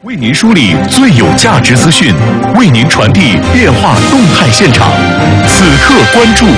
为您梳理最有价值资讯，为您传递变化动态现场。此刻关注。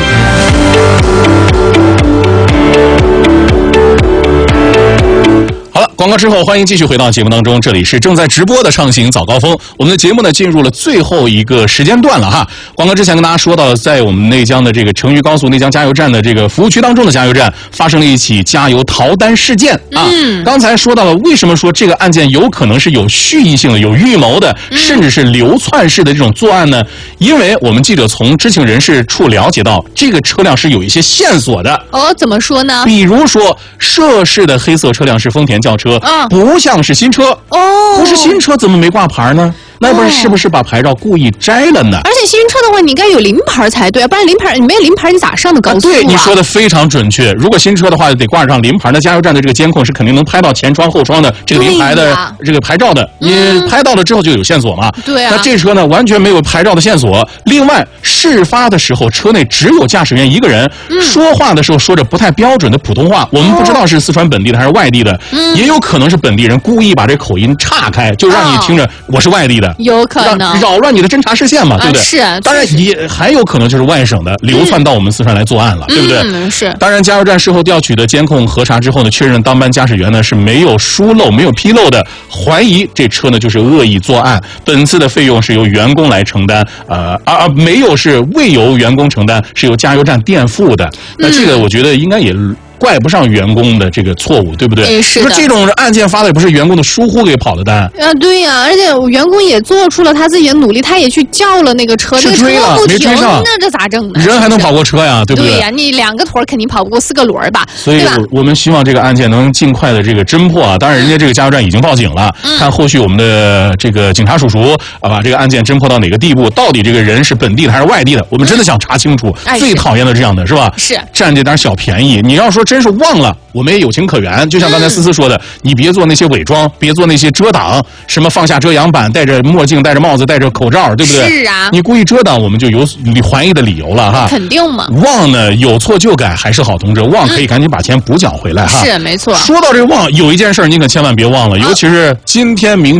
好了，广告之后，欢迎继续回到节目当中。这里是正在直播的畅行早高峰，我们的节目呢进入了最后一个时间段了哈。广告之前跟大家说到了，在我们内江的这个成渝高速内江加油站的这个服务区当中的加油站，发生了一起加油逃单事件啊。刚才说到了，为什么说这个案件有可能是有蓄意性的、有预谋的，甚至是流窜式的这种作案呢？因为我们记者从知情人士处了解到，这个车辆是有一些线索的。 哦，怎么说呢？ 比如说，涉事的黑色车辆是丰田轿车，不像是新车哦， 不是新车，怎么没挂牌呢？那是不是把牌照故意摘了呢？ 而且新车的话，你应该有临牌才对，不然临牌你没有临牌，你咋上的高速啊？ 对，你说的非常准确。如果新车的话，得挂上临牌，那加油站的这个监控是肯定能拍到前窗后窗的这个临牌的这个牌照的。你拍到了之后就有线索嘛？ 对啊。 那这车呢，完全没有牌照的线索。另外，事发的时候车内只有驾驶员一个人，说话的时候说着不太标准的普通话，我们不知道是四川本地的还是外地的，也有可能是本地人故意把这口音岔开，就让你听着我是外地的。 有可能扰乱你的侦查视线嘛，对不对？ 是， 当然也还有可能就是外省的流窜到我们四川来作案了，对不对？ 是。 当然，加油站事后调取的监控核查之后呢，确认当班驾驶员呢是没有疏漏、没有纰漏的，怀疑这车呢就是恶意作案。本次的费用是由员工来承担，没有是未由员工承担，是由加油站垫付的。那这个我觉得应该也怪不上员工的这个错误，对不对？ 是的。 这种案件发的也不是员工的疏忽给跑的单。 对呀，而且员工也做出了他自己的努力，他也去叫了那个车， 是追了，没追上， 那这咋整呢？ 人还能跑过车呀，对不对？ 对呀，你两个腿肯定跑不过4个轮吧？ 所以我们希望这个案件能尽快的这个侦破啊！当然，人家这个加油站已经报警了，看后续我们的这个警察叔叔把这个案件侦破到哪个地步，到底这个人是本地的还是外地的，我们真的想查清楚。最讨厌的这样的是吧？ 是占这点小便宜。你要说真是忘了，我们也有情可原。就像刚才思思说的，你别做那些伪装，别做那些遮挡，什么放下遮阳板，戴着墨镜，戴着帽子，戴着口罩，对不对？ 是啊， 你故意遮挡，我们就有怀疑的理由了哈。 肯定嘛。 忘呢，有错就改，还是好同志。忘可以赶紧把钱补缴回来哈。 是没错。 说到这忘，有一件事你可千万别忘了，尤其是今天明